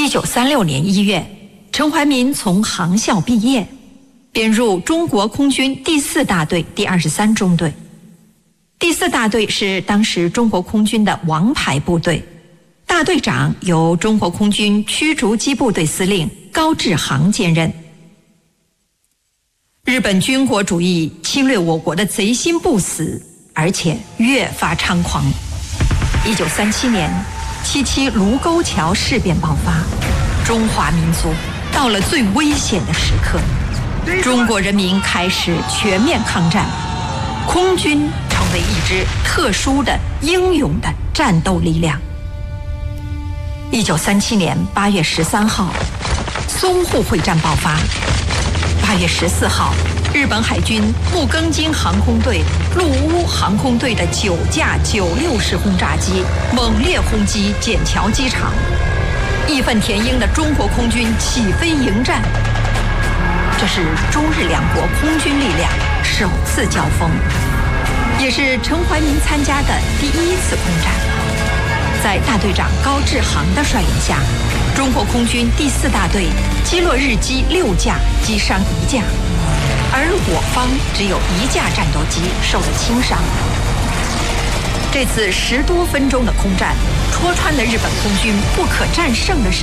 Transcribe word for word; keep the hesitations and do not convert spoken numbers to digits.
一九三六年一月，陈怀民从航校毕业，编入中国空军第四大队第二十三中队。第四大队是当时中国空军的王牌部队，大队长由中国空军驱逐机部队司令高志航兼任。日本军国主义侵略我国的贼心不死，而且越发猖狂。一九三七年，七七卢沟桥事变爆发，中华民族到了最危险的时刻，中国人民开始全面抗战，空军成为一支特殊的英勇的战斗力量。一九三七年八月十三号，淞沪会战爆发。八月十四号，日本海军木更津航空队、陆乌航空队的九架九六式轰炸机猛烈轰击笕桥机场，义愤填膺的中国空军起飞迎战。这是中日两国空军力量首次交锋，也是陈怀民参加的第一次空战。在大队长高志航的率领下，中国空军第四大队击落日机六架，击伤一架，而我方只有一架战斗机受了轻伤。这次十多分钟的空战，戳穿了日本空军不可战胜的